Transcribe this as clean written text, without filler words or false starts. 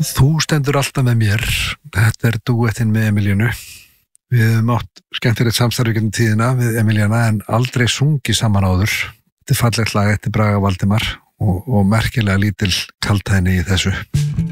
Þú stendur alltaf með mér. Þetta dúettinn með Emilínu. Við höfum átt skemmtilegt samstarf í tíðina við Emilíana en aldrei sungið saman áður. Þetta fallegt lag eftir Braga Valdimar og merkilega lítil kaldhæðni í þessu.